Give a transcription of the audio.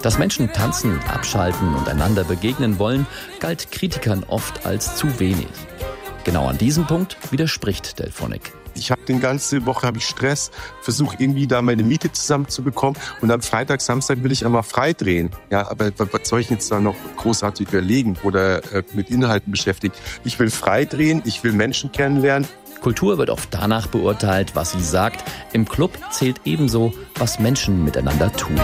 Dass Menschen tanzen, abschalten und einander begegnen wollen, galt Kritikern oft als zu wenig. Genau an diesem Punkt widerspricht Delphonic. Ich habe die ganze Woche Stress, versuche irgendwie da meine Miete zusammenzubekommen und am Freitag, Samstag will ich einmal frei drehen. Ja, aber was soll ich jetzt da noch großartig überlegen oder mit Inhalten beschäftigen? Ich will frei drehen, ich will Menschen kennenlernen. Kultur wird oft danach beurteilt, was sie sagt. Im Club zählt ebenso, was Menschen miteinander tun.